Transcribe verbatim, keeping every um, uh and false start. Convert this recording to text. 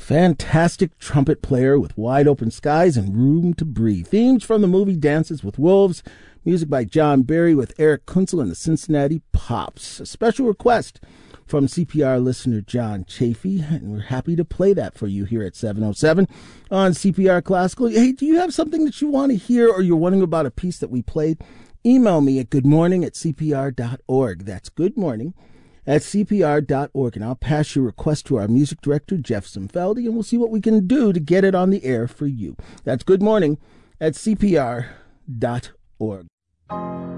Fantastic trumpet player with wide open skies and room to breathe. Themes from the movie Dances with Wolves. Music by John Barry with Eric Kunzel and the Cincinnati Pops. A special request from C P R listener John Chafee, and we're happy to play that for you here at seven oh seven on C P R Classical. Hey, do you have something that you want to hear, or you're wondering about a piece that we played? Email me at goodmorning at c p r dot org. That's goodmorning at c p r dot org, and I'll pass your request to our music director, Jeff Zimfeldi, and we'll see what we can do to get it on the air for you. That's goodmorning at c p r dot org.